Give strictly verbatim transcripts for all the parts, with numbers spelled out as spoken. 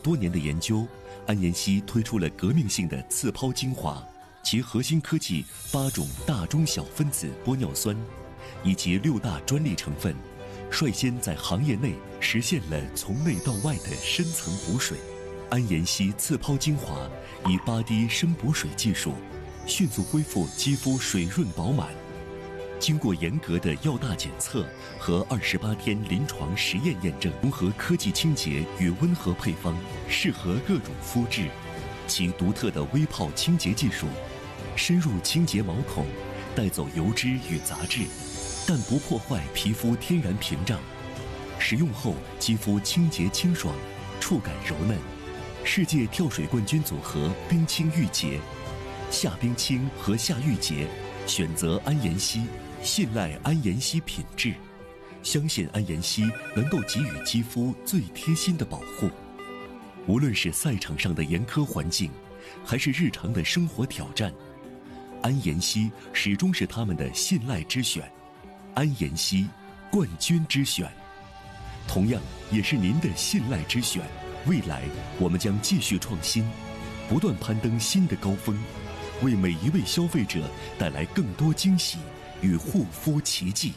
多年的研究，安妍希推出了革命性的刺泡精华，其核心科技八种大中小分子玻尿酸，以及六大专利成分，率先在行业内实现了从内到外的深层补水。安妍希刺泡精华以八滴深补水技术，迅速恢复肌肤水润饱满。经过严格的药大检测和二十八天临床实验验证，融合科技清洁与温和配方，适合各种肤质。其独特的微泡清洁技术，深入清洁毛孔，带走油脂与杂质，但不破坏皮肤天然屏障。使用后，肌肤清洁清爽，触感柔嫩。世界跳水冠军组合冰清玉洁，夏冰清和夏玉洁，选择安妍希，信赖安妍希品质，相信安妍希能够给予肌肤最贴心的保护。无论是赛场上的严苛环境，还是日常的生活挑战，安妍希始终是他们的信赖之选。安妍希，冠军之选，同样也是您的信赖之选。未来我们将继续创新，不断攀登新的高峰，为每一位消费者带来更多惊喜与护肤奇迹。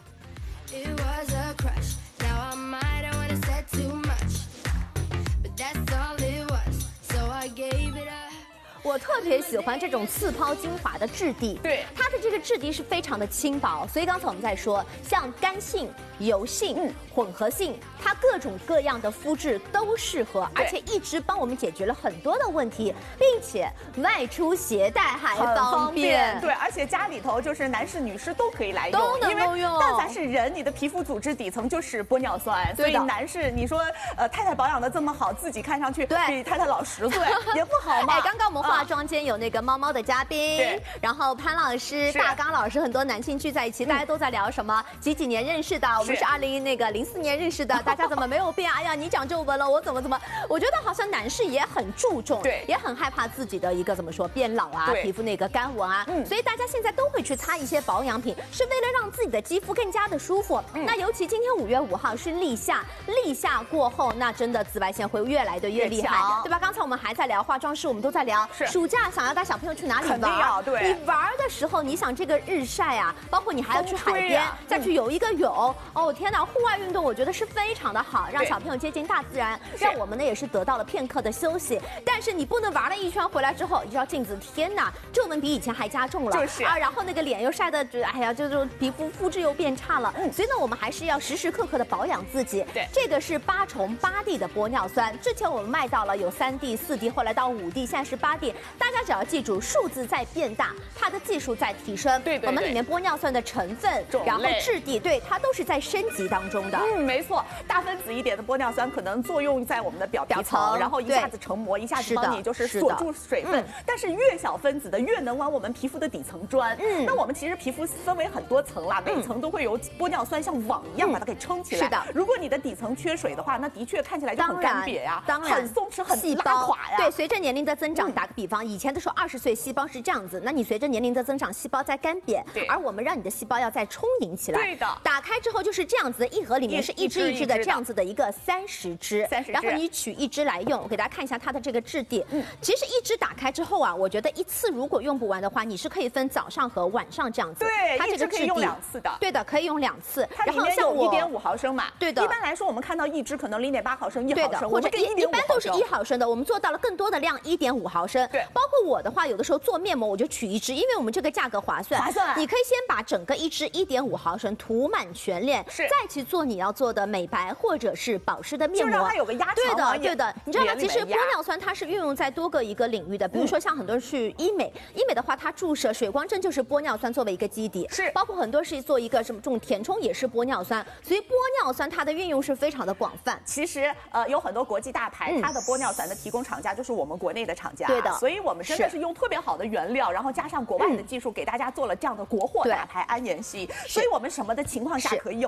我特别喜欢这种刺泡精华的质地， 对它的这个质地是非常的轻薄，所以刚才我们在说，像干性、油性、嗯、混合性，它各种各样的肤质都适合，而且一直帮我们解决了很多的问题，并且外出携带还方便。 对，而且家里头就是男士、女士都可以来用， 都能够用。 但凡是人，你的皮肤组织底层就是玻尿酸，所以男士，你说呃太太保养的这么好，自己看上去比太太老十岁也不好嘛。 哎，刚刚我们化妆间有那个猫猫的嘉宾，然后潘老师、大刚老师，很多男性聚在一起，大家都在聊什么？几几年认识的？我们是二零那个零四年认识的，大家怎么没有变？哎呀，你长皱纹了，我怎么怎么？我觉得好像男士也很注重， 对， 也很害怕自己的一个怎么说变老啊，皮肤那个干纹啊，嗯，所以大家现在都会去擦一些保养品，是为了让自己的肌肤更加的舒服。嗯、那尤其今天五月五号是立夏，立夏过后，那真的紫外线会越来的越厉害，对吧？刚才我们还在聊化妆师，我们都在聊暑假想要带小朋友去哪里玩？ 对， 你玩的时候，你想这个日晒啊，包括你还要去海边，啊、再去游一个泳。哦天哪，户外运动我觉得是非常的好，让小朋友接近大自然，让我们呢也是得到了片刻的休息。但是你不能玩了一圈回来之后，一照镜子，天哪，皱纹比以前还加重了， 就是啊，然后那个脸又晒的，哎呀，就是皮肤肤质又变差了。嗯，所以呢，我们还是要时时刻刻的保养自己。 对， 这个是八重八 D 的玻尿酸，之前我们卖到了有三 D、四 D， 后来到五 D， 现在是八 D。大家只要记住，数字在变大，它的技术在提升。 对对对， 我们里面玻尿酸的成分，然后质地，对它都是在升级当中的。 嗯，没错，大分子一点的玻尿酸可能作用在我们的表皮层，然后一下子成膜，一下子帮你就是锁住水分。但是越小分子的越能往我们皮肤的底层钻。嗯，那我们其实皮肤分为很多层啦，每层都会有玻尿酸像网一样把它给撑起来。是的，如果你的底层缺水的话，那的确看起来就很干瘪呀， 当然很松弛，很拉垮呀。 对，随着年龄的增长，打个比方，以前的时候二十岁细胞是这样子，那你随着年龄的增长，细胞在干瘪， 对， 而我们让你的细胞要再充盈起来。 对的， 打开之后就是这样子，一盒里面是一支一支的这样子的一个三十支， 三十支， 然后你取一支来用，我给大家看一下它的这个质地。嗯，其实一支打开之后啊，我觉得一次如果用不完的话，你是可以分早上和晚上这样子。 对， 它这个可以用两次的。 对的，可以用两次。 它里面有一点五毫升嘛。 对的。 一般来说，我们看到一支可能零点八毫升、一毫升， 或者一一般都是一毫升的，我们做到了更多的量，一点五毫升。 对， 包括我的话，有的时候做面膜我就取一支，因为我们这个价格划算。 划算。 你可以先把整个一支一点五毫升涂满全脸， 是， 再去做你要做的美白或者是保湿的面膜， 就让它有个压对的，对的。你知道吗？其实玻尿酸它是运用在多个一个领域的，比如说像很多人去医美，医美的话它注射水光针就是玻尿酸作为一个基底， 是， 包括很多是做一个什么这种填充也是玻尿酸，所以玻尿酸它的运用是非常的广泛。 其实呃有很多国际大牌，它的玻尿酸的提供厂家就是我们国内的厂家， 对的， 所以我们真的是用特别好的原料，然后加上国外的技术，给大家做了这样的国货大牌安妍希。所以我们什么的情况下可以用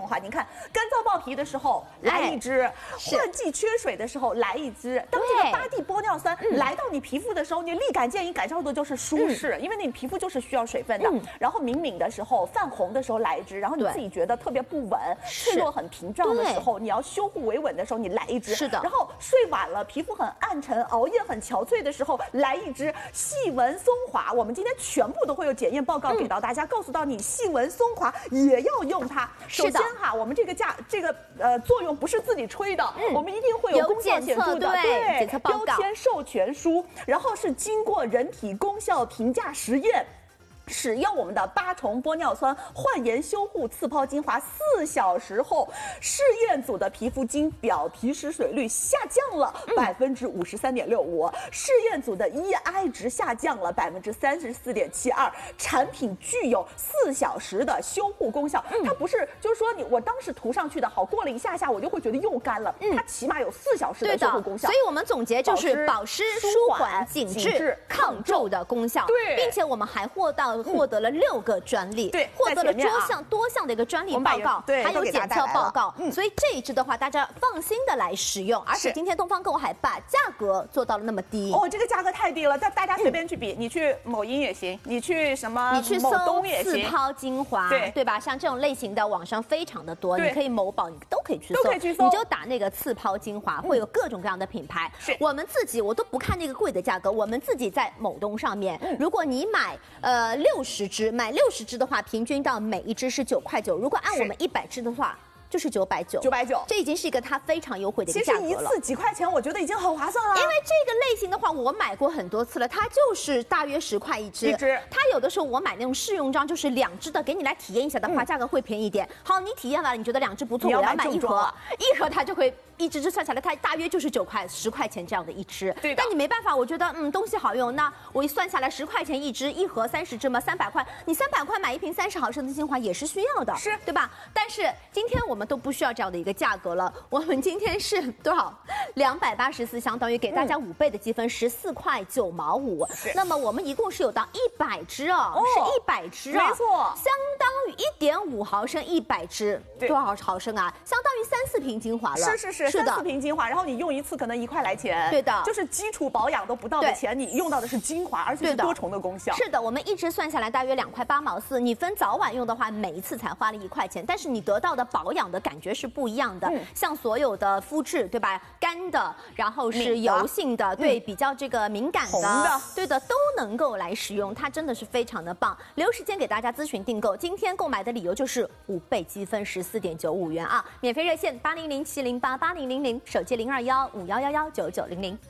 的话，你看干燥爆皮的时候来一支，换季缺水的时候来一支。当这个八 D 玻尿酸来到你皮肤的时候，你立竿见影感受的就是舒适，因为你皮肤就是需要水分的。然后敏敏的时候、泛红的时候来一支，然后你自己觉得特别不稳、脆弱很屏障的时候，你要修护维稳的时候，你来一支。是的。然后睡晚了，皮肤很暗沉、熬夜很憔悴的时候，来一支细纹松滑。我们今天全部都会有检验报告给到大家，告诉到你细纹松滑也要用它。首先哈，我们这个价这个呃作用不是自己吹的，我们一定会有功效显著的对检测报告、标签授权书，然后是经过人体功效评价实验。使用我们的八重玻尿酸焕颜修护次抛精华四小时后，试验组的皮肤经表皮失水率下降了百分之五十三点六五，试验组的 E I 值下降了百分之三十四点七二。产品具有四小时的修护功效，嗯、它不是就是说你我当时涂上去的好，过了一下下我就会觉得又干了，嗯、它起码有四小时的修护功效。 所以我们总结就是保湿、舒缓、紧致、抗皱的功效。对，并且我们还获到。获得了六个专利，对，获得了多项、啊、多项的一个专利报告，对，还有检测报告，嗯，所以这一支的话，大家放心的来使用。而且今天东方购还把价格做到了那么低， 哦，这个价格太低了，大大家随便去比，嗯、你去某音也行，你去什么， 你去搜次抛精华，对对吧？像这种类型的网上非常的多，你可以某宝，你都可以去搜，都可以去搜，你就打那个次抛精华，会有各种各样的品牌。是，我们自己我都不看那个贵的价格，我们自己在某东上面，嗯、如果你买呃六十支，买六十支的话，平均到每一支是九块九。如果按我们一百支的话，就是九百九， 九百九， 这已经是一个它非常优惠的一个价格了。 其实一次几块钱，我觉得已经很划算了。 因为这个类型的话，我买过很多次了，它就是大约十块一支。一支，它有的时候我买那种试用装，就是两支的，给你来体验一下的话，嗯、价格会便宜一点。好，你体验了，你觉得两支不错，我要买一盒，一盒它就会。一支支算下来，它大约就是九块、十块钱这样的一支。对，但你没办法，我觉得嗯东西好用，那我一算下来十块钱一支，一盒三十支嘛，三百块，你三百块买一瓶三十毫升的精华也是需要的，是对吧？但是今天我们都不需要这样的一个价格了，我们今天是多少？两百八十四，相当于给大家五倍的积分，十四块九毛五。那么我们一共是有到一百支哦，是一百支啊，没错，相当于一点五毫升，一百支多少毫升啊？相当于三四瓶精华了。 是是是。是三四瓶精华，然后你用一次可能一块来钱，对的，就是基础保养都不到的钱，你用到的是精华，而且是多重的功效。 是的，我们一支算下来大约两块八毛四，你分早晚用的话，每一次才花了一块钱，但是你得到的保养的感觉是不一样的。嗯、像所有的肤质，对吧？干的，然后是油性的，对，比较这个敏感的，的对的，都能够来使用，它真的是非常的棒。留时间给大家咨询订购，今天购买的理由就是五倍积分，十四点九五元啊！免费热线八零零七零八八。零零零手机零二幺五幺幺幺九九零零。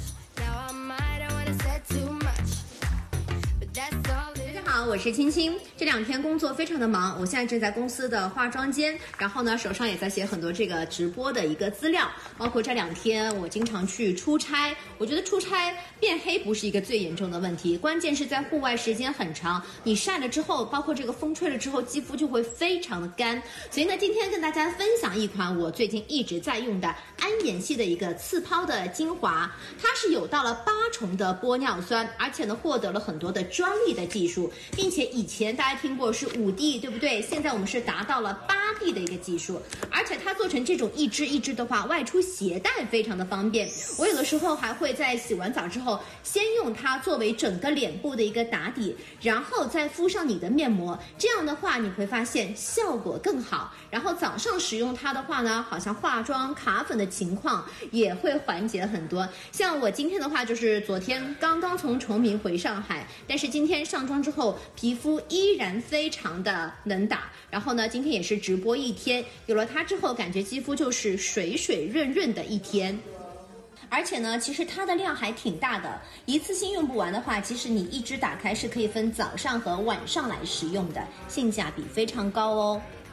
好，我是青青。这两天工作非常的忙，我现在正在公司的化妆间，然后呢，手上也在写很多这个直播的一个资料，包括这两天我经常去出差。我觉得出差变黑不是一个最严重的问题，关键是在户外时间很长，你晒了之后，包括这个风吹了之后，肌肤就会非常的干。所以呢，今天跟大家分享一款我最近一直在用的安颜系的一个次抛的精华，它是有到了八重的玻尿酸，而且呢获得了很多的专利的技术。并且以前大家听过是五 D， 对不对？现在我们是达到了八 D 的一个技术，而且它做成这种一支一支的话，外出携带非常的方便。我有的时候还会在洗完澡之后，先用它作为整个脸部的一个打底，然后再敷上你的面膜，这样的话你会发现效果更好。然后早上使用它的话呢，好像化妆卡粉的情况也会缓解很多。像我今天的话，就是昨天刚刚从崇明回上海，但是今天上妆之后，皮肤依然非常的能打。然后呢，今天也是直播一天，有了它之后，感觉肌肤就是水水润润的一天。而且呢，其实它的量还挺大的，一次性用不完的话，其实你一支打开是可以分早上和晚上来使用的，性价比非常高哦。